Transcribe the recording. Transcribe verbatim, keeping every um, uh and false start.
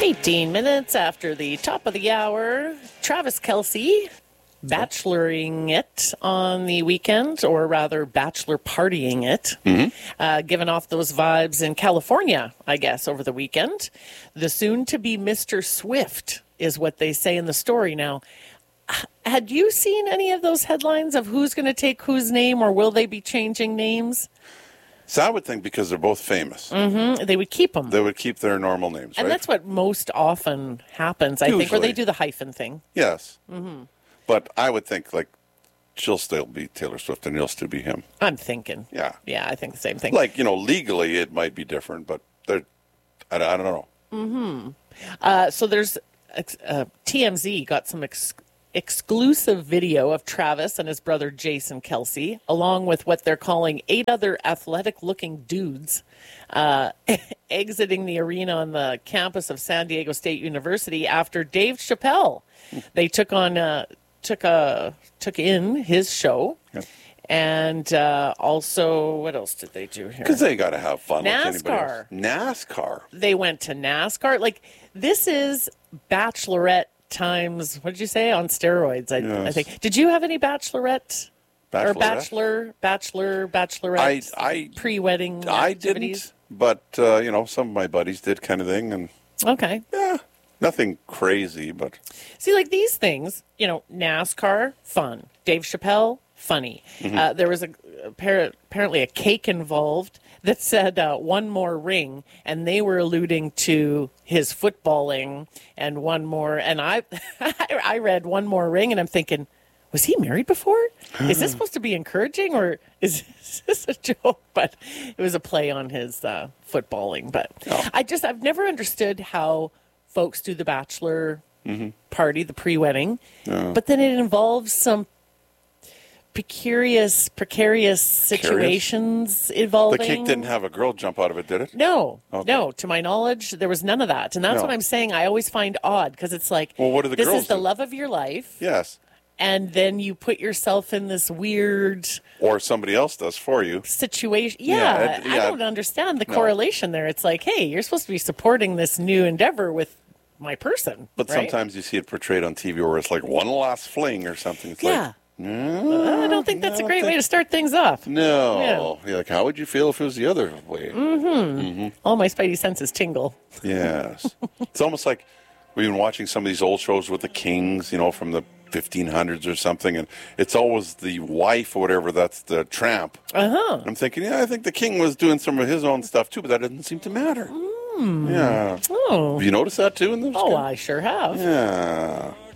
eighteen minutes after the top of the hour, Travis Kelce bacheloring it on the weekend, or rather bachelor partying it, mm-hmm. uh, giving off those vibes in California, I guess, over the weekend. The soon-to-be Mister Swift is what they say in the story. Now, had you seen any of those headlines of who's going to take whose name, or will they be changing names? So I would think because they're both famous. Mm-hmm. They would keep them. They would keep their normal names, and right? that's what most often happens, I Usually. think, or they do the hyphen thing. Yes. Mm-hmm. But I would think, like, she'll still be Taylor Swift and he'll still be him. I'm thinking. Yeah. Yeah, I think the same thing. Like, you know, legally it might be different, but they're, I, I don't know. Mm-hmm. Uh, so there's, uh, T M Z got some ex- exclusive video of Travis and his brother Jason Kelce, along with what they're calling eight other athletic-looking dudes, uh, exiting the arena on the campus of San Diego State University after Dave Chappelle. They took on, uh, took a, took in his show. Yep. And uh, also, what else did they do here? Because they got to have fun. NASCAR. Like anybody else. NASCAR. They went to NASCAR. Like, this is Bachelorette times, what did you say, on steroids, I, yes. I think. Did you have any Bachelorette? Bachelorette? Or Bachelor, Bachelor, Bachelorette I, I, pre-wedding I activities? didn't, but, uh, you know, some of my buddies did kind of thing. And okay. Yeah, nothing crazy, but. See, like these things, you know, NASCAR, fun. Dave Chappelle, funny. Mm-hmm. Uh, there was a, apparently a cake involved that said uh, one more ring, and they were alluding to his footballing and one more. And I, I read one more ring, and I'm thinking, was he married before? Is this supposed to be encouraging, or is this a joke? But it was a play on his uh, footballing. But oh. I just, I've never understood how folks do the bachelor mm-hmm. party, the pre-wedding, oh. but then it involves some precarious, precarious situations involving. The cake didn't have a girl jump out of it, did it? No, okay. no. To my knowledge, there was none of that, and that's no. what I'm saying. I always find odd because it's like, well, what are the this girls is the do? love of your life. Yes. And then you put yourself in this weird, or somebody else does for you, situation. Yeah, yeah, it, yeah. I don't understand the no. correlation there. It's like, hey, you're supposed to be supporting this new endeavor with my person. But right? sometimes you see it portrayed on T V where it's like one last fling or something. It's yeah. like, no, uh, I don't think that's no, a great think... way to start things off. No. Yeah. Like, how would you feel if it was the other way? Mm-hmm. Mm-hmm. All my spidey senses tingle. Yes. It's almost like we've been watching some of these old shows with the kings, you know, from the fifteen hundreds or something, and it's always the wife or whatever that's the tramp. Uh-huh. I'm thinking, yeah, I think the king was doing some of his own stuff too, but that doesn't seem to matter. Mm. Yeah. Oh. Have you noticed that too in those? Oh, guys? I sure have. Yeah.